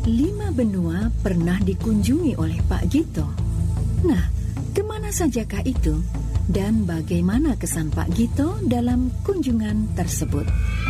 5 benua pernah dikunjungi oleh Pak Gito. Nah, kemana sajakah itu? Dan bagaimana kesan Pak Gito dalam kunjungan tersebut?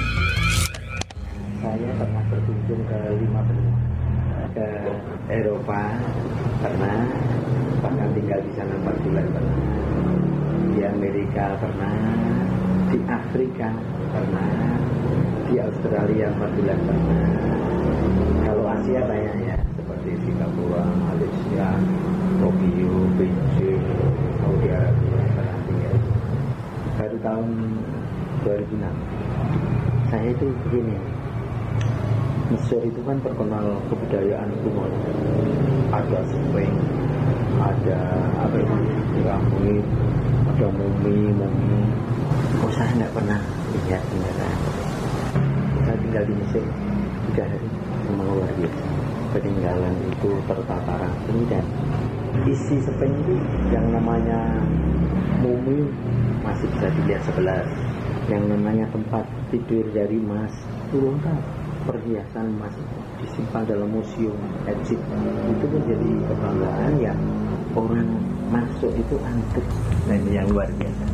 Saya pernah berkunjung ke 5 benua. Ke Eropa pernah, bahkan tinggal di sana 4 bulan pernah. Di Amerika pernah, di Afrika pernah, di Australia 4 bulan pernah. Kalau Asia banyak ya, seperti Singapura, Malaysia, Tokyo, Beijing, Saudi Arabia pernah tinggal. Baru tahun 2006 saya itu begini, Mesir itu kan terkenal kebudayaan kuno, ada Sphinx, ada apa itu piramid, ada mumi. Kok saya nggak pernah lihat beneran. Saya tinggal di Mesir 3 hari, memang luar biasa. Peninggalan itu tertata rapi dan isi Sphinx itu yang namanya mumi masih bisa dilihat sebelah. Yang namanya tempat tidur dari emas itu lengkap, perhiasan emas disimpan dalam museum Egypt. Itu menjadi kebanggaan yang orang masuk itu antri. Nah, ini yang luar biasa.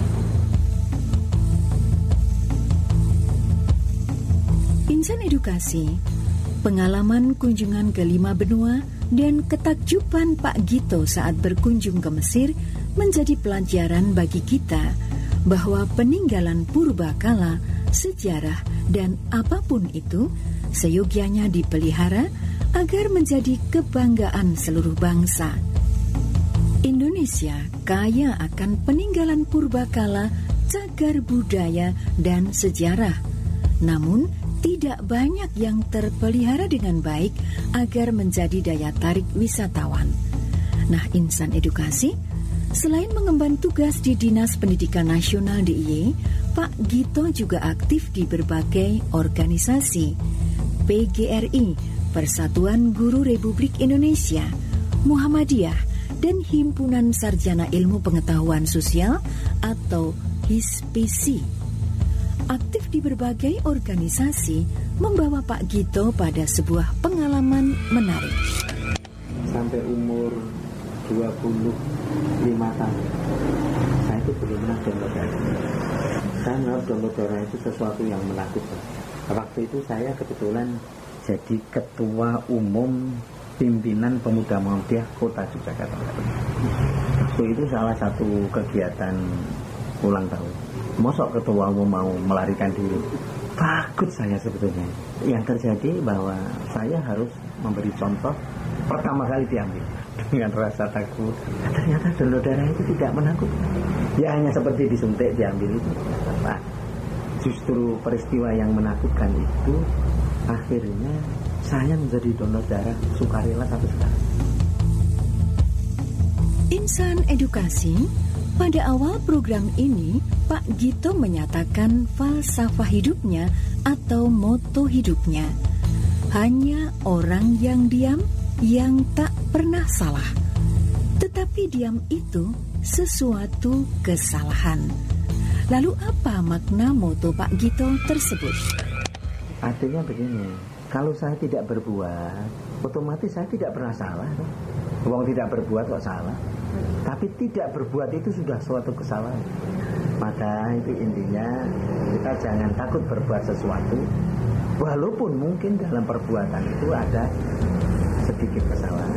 Insan Edukasi, pengalaman kunjungan ke 5 benua dan ketakjuban Pak Gito saat berkunjung ke Mesir menjadi pelajaran bagi kita bahwa peninggalan purbakala, sejarah, dan apapun itu seyogyanya dipelihara agar menjadi kebanggaan seluruh bangsa. Indonesia kaya akan peninggalan purbakala, cagar budaya, dan sejarah. Namun, tidak banyak yang terpelihara dengan baik agar menjadi daya tarik wisatawan. Nah, Insan Edukasi, selain mengemban tugas di Dinas Pendidikan Nasional DIY, Pak Gito juga aktif di berbagai organisasi. PGRI, Persatuan Guru Republik Indonesia, Muhammadiyah, dan Himpunan Sarjana Ilmu Pengetahuan Sosial atau HISPISI. Aktif di berbagai organisasi membawa Pak Gito pada sebuah pengalaman menarik. Sampai umur 25 tahun saya itu belum pernah donor darah. Saya menganggap donor darah itu sesuatu yang menakutkan. Waktu itu saya kebetulan jadi ketua umum pimpinan Pemuda Muhammadiyah Kota Yogyakarta. Waktu itu salah satu kegiatan ulang tahun. Mosok ketua umum mau melarikan diri. Takut saya sebetulnya. Yang terjadi bahwa saya harus memberi contoh pertama kali diambil dengan rasa takut. Ternyata donor darah itu tidak menakutkan. Ya hanya seperti disuntik diambil itu. Nah, justru peristiwa yang menakutkan itu akhirnya saya menjadi donor darah sukarela sampai sekarang. Insan Edukasi, pada awal program ini, Pak Gito menyatakan falsafah hidupnya atau moto hidupnya. Hanya orang yang diam yang tak pernah salah. Tetapi diam itu sesuatu kesalahan. Lalu apa makna moto Pak Gito tersebut? Artinya begini, kalau saya tidak berbuat, otomatis saya tidak pernah salah. Wong tidak berbuat kok salah. Tapi tidak berbuat itu sudah suatu kesalahan. Maka itu intinya kita jangan takut berbuat sesuatu, walaupun mungkin dalam perbuatan itu ada sedikit kesalahan.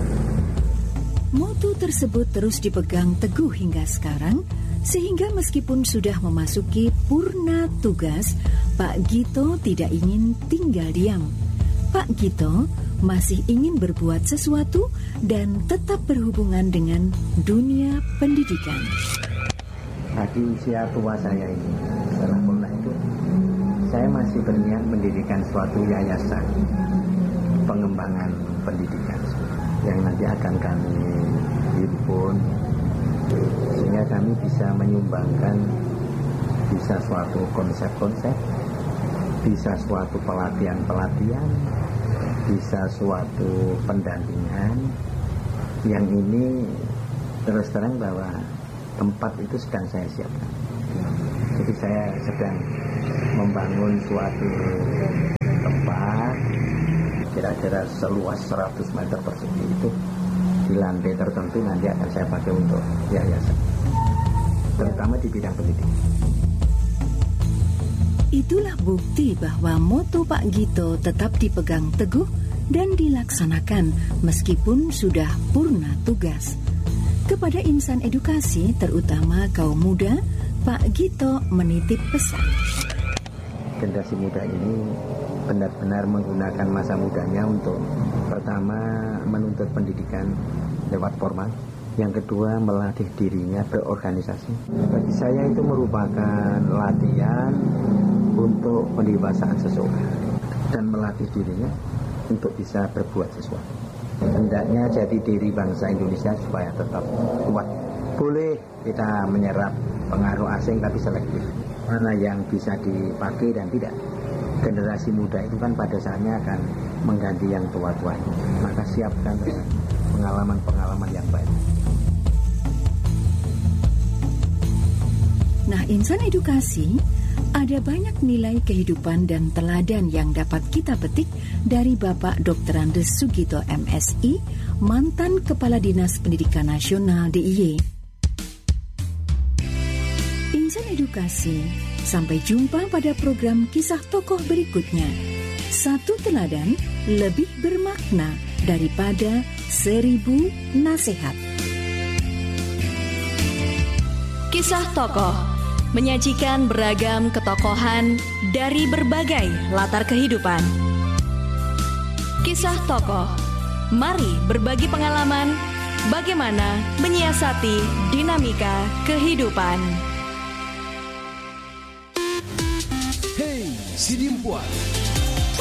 Moto tersebut terus dipegang teguh hingga sekarang, sehingga meskipun sudah memasuki purna tugas, Pak Gito tidak ingin tinggal diam. Pak Gito masih ingin berbuat sesuatu dan tetap berhubungan dengan dunia pendidikan. Di usia tua saya ini, setelah purna itu, saya masih berniat mendirikan suatu yayasan pengembangan pendidikan yang nanti akan kami himpun sehingga kami bisa menyumbangkan bisa suatu konsep-konsep, bisa suatu pelatihan-pelatihan, bisa suatu pendampingan. Yang ini terus terang bahwa tempat itu sedang saya siapkan. Jadi saya sedang membangun suatu tempat, kira-kira kira seluas 100 meter persegi itu di lantai tertentu nanti akan saya pakai untuk yayasan, terutama di bidang pendidikan. Itulah bukti bahwa moto Pak Gito tetap dipegang teguh dan dilaksanakan meskipun sudah purna tugas. Kepada insan edukasi, terutama kaum muda, Pak Gito menitip pesan. Generasi muda ini benar-benar menggunakan masa mudanya untuk pertama menuntut pendidikan lewat formal, yang kedua melatih dirinya berorganisasi. Bagi saya itu merupakan latihan untuk pendewasaan seseorang dan melatih dirinya untuk bisa berbuat sesuatu. Hendaknya jadi diri bangsa Indonesia supaya tetap kuat. Boleh kita menyerap pengaruh asing tapi selektif. Mana yang bisa dipakai dan tidak. Generasi muda itu kan pada saatnya akan mengganti yang tua-tua. Maka siapkan pengalaman-pengalaman yang baik. Nah, insan edukasi, ada banyak nilai kehidupan dan teladan yang dapat kita petik dari Bapak Dr. Andes Sugito MSI, mantan Kepala Dinas Pendidikan Nasional DIY. Insan edukasi, sampai jumpa pada program Kisah Tokoh berikutnya. Satu teladan lebih bermakna daripada 1000 nasihat. Kisah Tokoh menyajikan beragam ketokohan dari berbagai latar kehidupan. Kisah Tokoh, mari berbagi pengalaman bagaimana menyiasati dinamika kehidupan. Hey, Sidimpuan.